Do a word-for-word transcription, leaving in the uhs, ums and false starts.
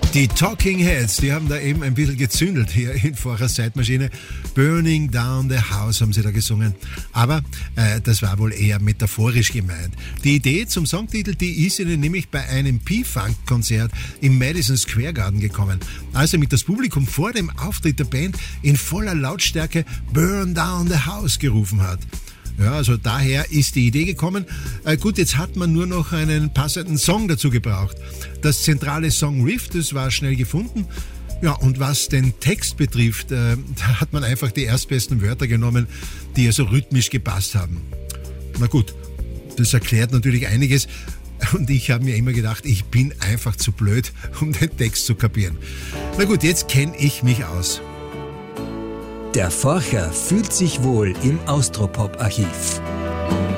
Die Talking Heads, die haben da eben ein bisschen gezündelt hier in Vorchers Zeitmaschine. Burning Down the House haben sie da gesungen. Aber äh, das war wohl eher metaphorisch gemeint. Die Idee zum Songtitel, die ist ihnen nämlich bei einem P-Funk-Konzert im Madison Square Garden gekommen. Als er mit das Publikum vor dem Auftritt der Band in voller Lautstärke Burn Down the House gerufen hat. Ja, also daher ist die Idee gekommen. Äh, gut, jetzt hat man nur noch einen passenden Song dazu gebraucht. Das zentrale Song-Riff, das war schnell gefunden. Ja, und was den Text betrifft, äh, da hat man einfach die erstbesten Wörter genommen, die also rhythmisch gepasst haben. Na gut, das erklärt natürlich einiges. Und ich habe mir immer gedacht, ich bin einfach zu blöd, um den Text zu kapieren. Na gut, jetzt kenne ich mich aus. Der Forcher fühlt sich wohl im Austropop-Archiv.